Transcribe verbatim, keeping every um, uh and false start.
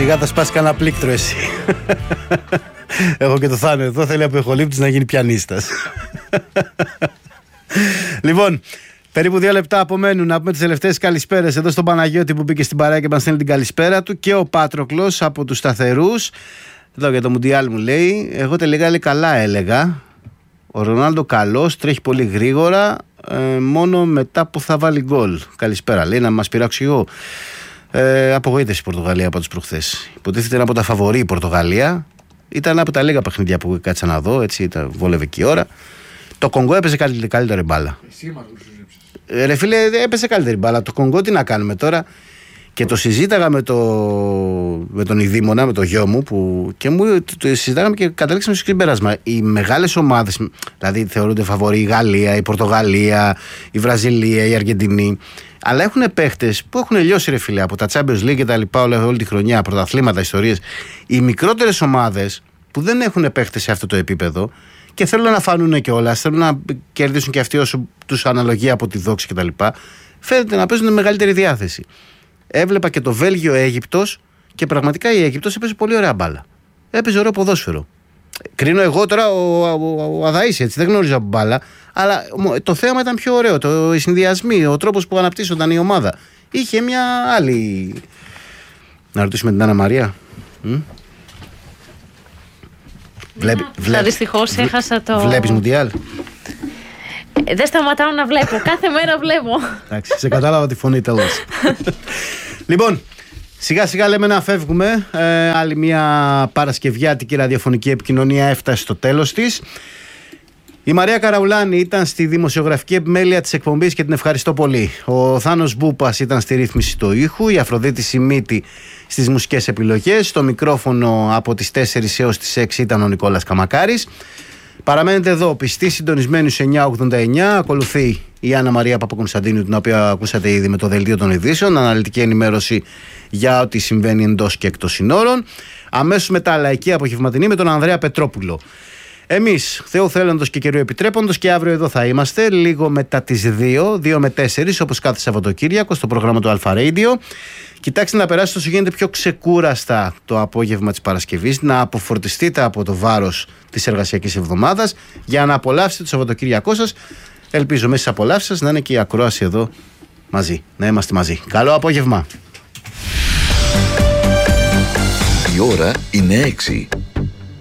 Σιγά θα σπάσει κανένα πλήκτρο εσύ. Έχω και το Θάνο εδώ, θέλει από εχολήπτης να γίνει πιανίστας. Λοιπόν, περίπου δύο λεπτά απομένουν να πούμε τις τελευταίες καλησπέρες εδώ στον Παναγιώτη που μπήκε στην παρέα και μας στέλνει την καλησπέρα του, και ο Πάτροκλος από τους σταθερούς. Εδώ για το Μουντιάλ μου λέει, εγώ τελικά λέει καλά έλεγα. Ο Ρονάλντο καλός, τρέχει πολύ γρήγορα, ε, μόνο μετά που θα βάλει γκολ. Καλησπέρα, λέει, να μας πειράξω εγώ. Ε, απογοήτευση η Πορτογαλία από τους προχθές. Υποτίθεται είναι από τα φαβορί η Πορτογαλία. Ήταν από τα λίγα παιχνίδια που κάτσα να δω, έτσι, ήταν, βόλευε και η ώρα. Το Κονγκό έπαιζε καλύτερη, καλύτερη μπάλα. Εσύ μας ε, Ρε φίλε, έπαιζε καλύτερη μπάλα. Το Κονγκό τι να κάνουμε τώρα. Και το συζήταγα με, το, με τον Ιδήμονα, με το γιο μου, που, και μου το συζητάγαμε και καταλήξαμε στο συμπέρασμα. Οι μεγάλες ομάδες, δηλαδή θεωρούνται φαβορί η Γαλλία, η Πορτογαλία, η Βραζιλία, η Αργεντινή, αλλά έχουν παίχτες που έχουν λιώσει, ρε φίλε, από τα Champions League και τα λοιπά όλη, όλη τη χρονιά, πρωταθλήματα, ιστορίες. Οι μικρότερες ομάδες που δεν έχουν παίχτες σε αυτό το επίπεδο και θέλουν να φανούν κιόλας, θέλουν να κερδίσουν και αυτοί όσο τους αναλογεί από τη δόξη κτλ., φαίνεται να παίζουν μεγαλύτερη διάθεση. Έβλεπα και το Βέλγιο-Αίγυπτος και πραγματικά η Αίγυπτος έπαιζε πολύ ωραία μπάλα. Έπαιζε ωραίο ποδόσφαιρο. Κρίνω εγώ τώρα ο, ο, ο, ο Αδαΐς, έτσι, δεν γνώριζα μπάλα, αλλά το θέαμα ήταν πιο ωραίο. Το, οι συνδυασμοί, ο τρόπος που αναπτύσσονταν η ομάδα. Είχε μια άλλη. Να ρωτήσουμε την Άννα Μαρία. Μ? Βλέπει, βλέπει, δυστυχώς έχασα το. Βλέπεις Μουντιάλ? Ε, δεν σταματάω να βλέπω. Κάθε μέρα βλέπω. Εντάξει, σε κατάλαβα τη φωνή τέλος. Λοιπόν, σιγά σιγά λέμε να φεύγουμε. Ε, άλλη μια παρασκευιάτικη ραδιοφωνική επικοινωνία έφτασε στο τέλος της. Η Μαρία Καραουλάνη ήταν στη δημοσιογραφική επιμέλεια της εκπομπής και την ευχαριστώ πολύ. Ο Θάνος Μπούπας ήταν στη ρύθμιση του ήχου, η Αφροδίτη Σιμίτη στις μουσικές επιλογές. Στο μικρόφωνο από τις τέσσερις έως τις έξι ήταν ο Νικόλας Καμακάρης. Παραμένετε εδώ, πιστοί συντονισμένοι στους εννιά ογδόντα εννιά. Ακολουθεί η Άννα Μαρία Παπακονσταντίνου, την οποία ακούσατε ήδη με το δελτίο των ειδήσεων. Αναλυτική ενημέρωση για ό,τι συμβαίνει εντός και εκτός συνόρων. Αμέσως μετά λαϊκή απογευματινή με τον Ανδρέα Πετρόπουλο. Εμείς, Θεού θέλοντος και καιρού επιτρέποντος, και αύριο εδώ θα είμαστε, λίγο μετά τις δύο, δύο με τέσσερις, όπως κάθε Σαββατοκύριακο, στο πρόγραμμα του Αλφα Radio. Κοιτάξτε να περάσετε όσο γίνεται πιο ξεκούραστα το απόγευμα της Παρασκευής, να αποφορτιστείτε από το βάρος της εργασιακής εβδομάδας για να απολαύσετε το Σαββατοκύριακό σας. Ελπίζω μέσα στις απολαύσεις σας να είναι και η ακρόαση εδώ μαζί, να είμαστε μαζί. Καλό απόγευμα. Η ώρα είναι έξι.